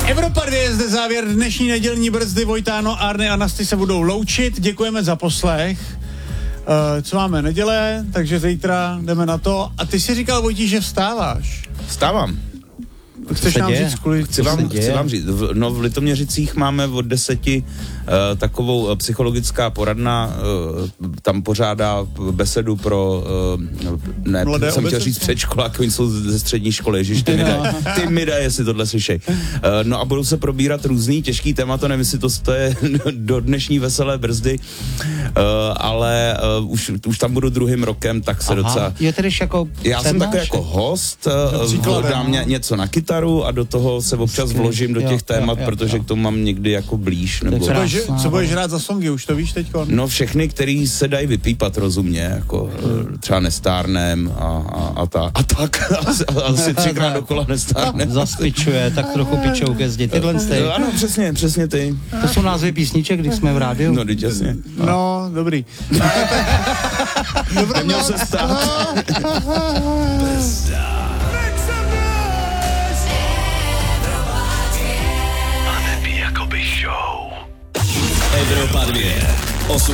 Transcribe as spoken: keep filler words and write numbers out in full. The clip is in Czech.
Evropa dvě je zde závěr dnešní nedělní brzdy. Vojtáno, Arny a Nasty se budou loučit. Děkujeme za poslech. Uh, co máme? Neděle, takže zítra jdeme na to. A ty si říkal, Vojtí, že vstáváš. Vstávám. Chceš nám děje? říct, kvůli... Chci vám, chci vám říct, v, no v Litoměřicích máme od deseti uh, takovou uh, psychologická poradna, uh, tam pořádá besedu pro, uh, ne, Mladé jsem chtěl obecence? říct předškoláky, oni jsou ze střední školy, ježiš, ty mi daj, ty mi daj, jestli tohle slyšej. Uh, no a budou se probírat různý těžký témata, nevím, jestli to, to je do dnešní veselé brzdy, uh, ale uh, už, už tam budu druhým rokem, tak se Aha, docela... je tedy jako Já jsem takový jako host, uh, dám ně, něco na kytaru a do toho se občas vložím do těch jo, témat, jo, jo, protože jo. k tomu mám někdy jako blíž. Nebo... Co budeš, co budeš hrát za songy, už to víš teďko? No všechny, který se dají vypípat rozumně, jako třeba Nestárnem a, a, a, ta, a tak. Asi, asi třikrát dokola Nestárnem. Zaspičuje, tak trochu pičou ke zdi. Tyhle stej. Ano, přesně, přesně ty. To jsou názvy písniček, když jsme v rádiu. No, teď jasně. No, dobrý. Dobrá Neměl se stát. Evropa dvě. osm